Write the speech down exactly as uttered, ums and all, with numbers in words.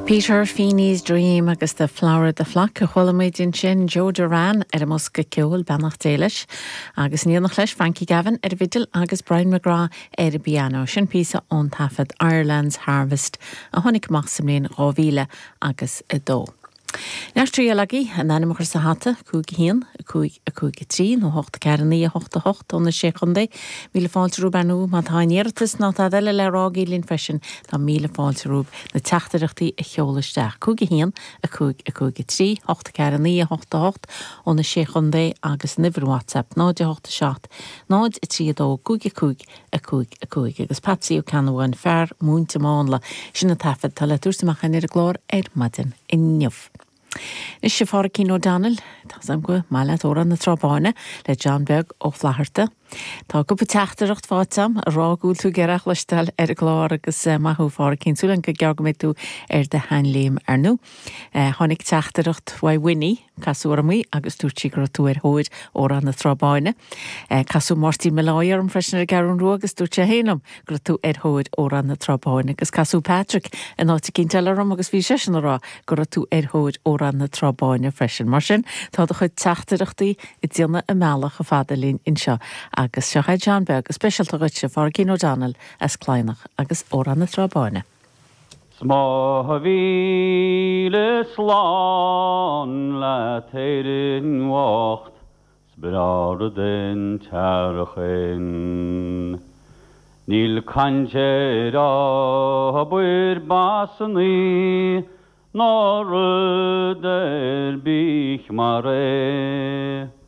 Peter Feeney's Dream agus the Flower the Flock a cholamid in sin Joe Duran ar a musca ceol benach déilis agus níl nach leis Frankie Gavin ar a vidal agus Brian McGrath ar a piano sin písa ón tafad Ireland's Harvest a honnig maximlín rávíle agus a dó. Nes trí alagi an animachar sa hata cúig hían a cúig a cúig trí nó hocht cairní a hocht a hocht ón na séchundé míle fáilte rúb anú má tá néirtas ná tá eile le rágaí lín fesin tá míle fáilte rúb na teachtarachtaí a cheolaisteach cúig hían a cúig a cúig trí hocht cairní a hocht a hocht ón na séchundé agus nifir WhatsApp náid a hocht a seat náid a trí dó cúig a cúig a cúig a cúig agus Patsy ó Canhain fear múnta mála sin na tafad tá le túrsamach an ar a glór ar madin in nniuh. Is sé fára Cín O'Donnell, tá sam go mála óra na trábáine le John Berg ó Flaharta. Tá go teachtaracht fátam a rágúil tú gearach leistal ar a glár agus maithú fára Cín súlan go gearga mé tú ar de hainléim ar nó. Honnig teachtaracht wai winni, casú ar mí agus túirtí gur tú ar hóid óra na trábáine. Casú Martin Malloyer an freisin ar garún ru agus túirte héanam gur tú ar hóid óra na trábáine agus casú Patrick an áta Cín teleram agus bhí sesin ará gur tú ar hóid óra na trábáine freisin mar sin tá do chuid teachtarachtaí i dtíanana a meallach a fadalín inseo agus seochaid John Berg a specialta goitse fára Cín O'Donnell as clánach agus óra na trábáine. Smá bhíle slán le téirin wacht sbráda den tearachin Níl caintear á buir basanní ná rud ar bích mar é